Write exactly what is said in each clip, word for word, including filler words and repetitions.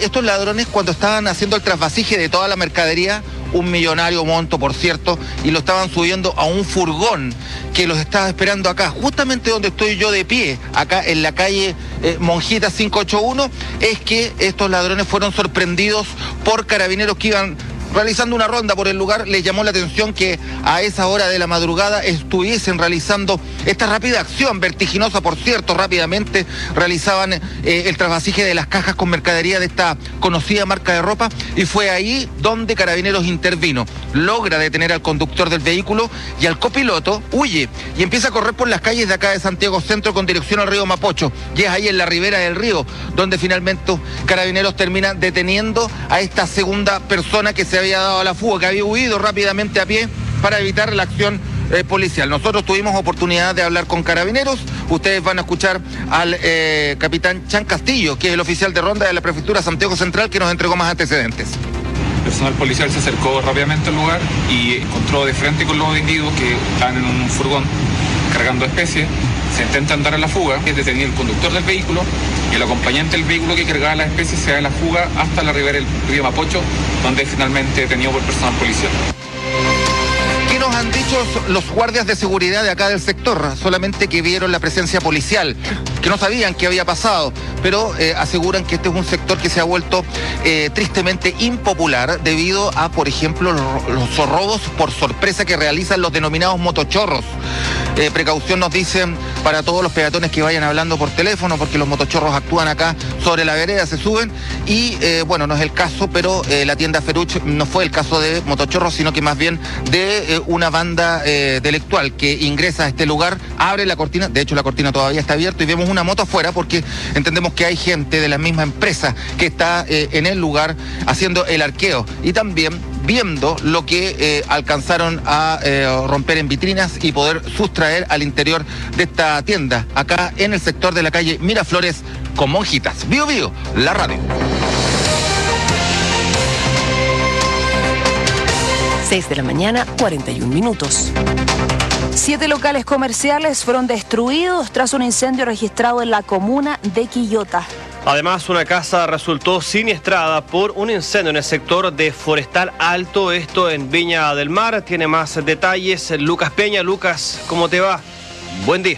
estos ladrones, cuando estaban haciendo el trasvasije de toda la mercadería, un millonario monto, por cierto, y lo estaban subiendo a un furgón que los estaba esperando acá, justamente donde estoy yo de pie, acá en la calle eh, Monjita cinco ocho uno, es que estos ladrones fueron sorprendidos por carabineros que iban realizando una ronda por el lugar. Les llamó la atención que a esa hora de la madrugada estuviesen realizando esta rápida acción, vertiginosa por cierto, rápidamente realizaban eh, el trasvasije de las cajas con mercadería de esta conocida marca de ropa, y fue ahí donde Carabineros intervino. Logra detener al conductor del vehículo y al copiloto huye y empieza a correr por las calles de acá de Santiago Centro con dirección al río Mapocho, y es ahí en la ribera del río donde finalmente Carabineros termina deteniendo a esta segunda persona que se había dado a la fuga, que había huido rápidamente a pie para evitar la acción eh, policial. Nosotros tuvimos oportunidad de hablar con Carabineros. Ustedes van a escuchar al eh, capitán Chan Castillo, que es el oficial de ronda de la prefectura Santiago Central, que nos entregó más antecedentes. El personal policial se acercó rápidamente al lugar y encontró de frente con los individuos que estaban en un furgón cargando especies. Se intentan dar a la fuga, es detenido el conductor del vehículo y el acompañante del vehículo que cargaba las especies se da a la fuga hasta la ribera del río Mapocho, donde es finalmente detenido por personal policial. ¿Qué nos han dicho los guardias de seguridad de acá del sector? Solamente que vieron la presencia policial, que no sabían qué había pasado, pero eh, aseguran que este es un sector que se ha vuelto eh, tristemente impopular debido a, por ejemplo, los, los robos por sorpresa que realizan los denominados motochorros. Eh, precaución nos dicen para todos los peatones que vayan hablando por teléfono, porque los motochorros actúan acá sobre la vereda, se suben y eh, bueno, no es el caso, pero eh, la tienda Feruch no fue el caso de motochorros, sino que más bien de eh, una banda eh, delictual que ingresa a este lugar, abre la cortina, de hecho la cortina todavía está abierta y vemos una moto afuera porque entendemos que hay gente de la misma empresa que está eh, en el lugar haciendo el arqueo y también viendo lo que eh, alcanzaron a eh, romper en vitrinas y poder sustraer al interior de esta tienda, acá en el sector de la calle Miraflores con Monjitas. Bio Bio, la radio. seis de la mañana, cuarenta y un minutos. Siete locales comerciales fueron destruidos tras un incendio registrado en la comuna de Quillota. Además, una casa resultó siniestrada por un incendio en el sector de Forestal Alto, esto en Viña del Mar. Tiene más detalles Lucas Peña. Lucas, ¿cómo te va? Buen día.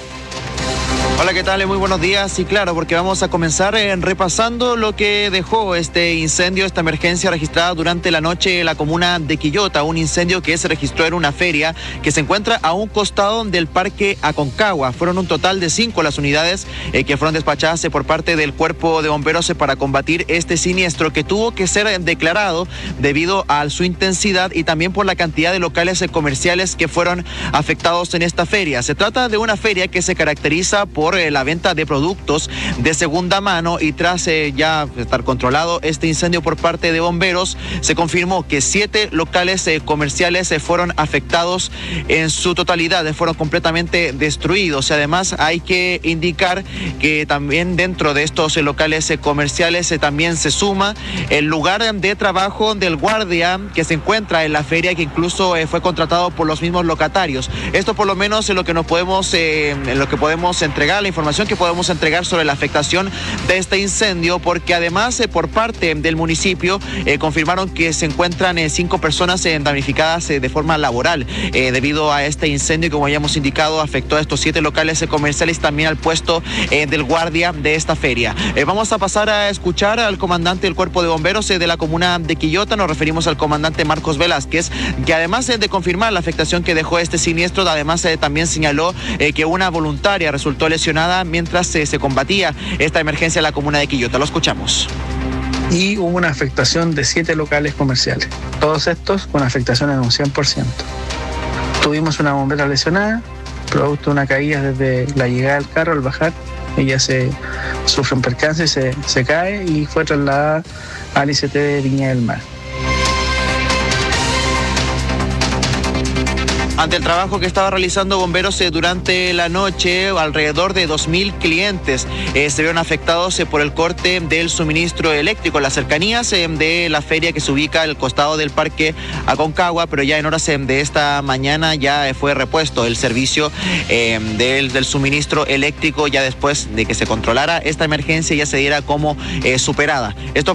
Hola, ¿qué tal? Muy buenos días. Y claro, porque vamos a comenzar eh, repasando lo que dejó este incendio, esta emergencia registrada durante la noche en la comuna de Quillota. Un incendio que se registró en una feria que se encuentra a un costado del Parque Aconcagua. Fueron un total de cinco las unidades eh, que fueron despachadas eh, por parte del Cuerpo de Bomberos eh, para combatir este siniestro que tuvo que ser eh, declarado debido a su intensidad y también por la cantidad de locales eh, comerciales que fueron afectados en esta feria. Se trata de una feria que se caracteriza por por eh, la venta de productos de segunda mano y tras eh, ya estar controlado este incendio por parte de bomberos, se confirmó que siete locales eh, comerciales eh, fueron afectados en su totalidad, eh, fueron completamente destruidos. Y además hay que indicar que también dentro de estos eh, locales eh, comerciales eh, también se suma el lugar de trabajo del guardia que se encuentra en la feria, que incluso eh, fue contratado por los mismos locatarios. Esto por lo menos es lo que nos podemos, eh, lo que podemos entregar, la información que podemos entregar sobre la afectación de este incendio, porque además eh, por parte del municipio eh, confirmaron que se encuentran eh, cinco personas eh, damnificadas eh, de forma laboral eh, debido a este incendio que, como ya hemos indicado, afectó a estos siete locales eh, comerciales y también al puesto eh, del guardia de esta feria. Eh, vamos a pasar a escuchar al comandante del Cuerpo de Bomberos eh, de la comuna de Quillota. Nos referimos al comandante Marcos Velázquez, que además eh, de confirmar la afectación que dejó este siniestro, además eh, también señaló eh, que una voluntaria resultó lesionada mientras eh, se combatía esta emergencia en la comuna de Quillota. Lo escuchamos. Y hubo una afectación de siete locales comerciales, todos estos con afectación en un cien por ciento. Tuvimos una bombera lesionada, producto de una caída desde la llegada del carro al bajar. Ella se sufre un percance, se, se cae y fue trasladada al I C T de Viña del Mar. Ante el trabajo que estaba realizando bomberos eh, durante la noche, alrededor de dos mil clientes eh, se vieron afectados eh, por el corte del suministro eléctrico en las cercanías eh, de la feria que se ubica al costado del Parque Aconcagua, pero ya en horas eh, de esta mañana ya eh, fue repuesto el servicio eh, del, del suministro eléctrico, ya después de que se controlara esta emergencia ya se diera como eh, superada. Esto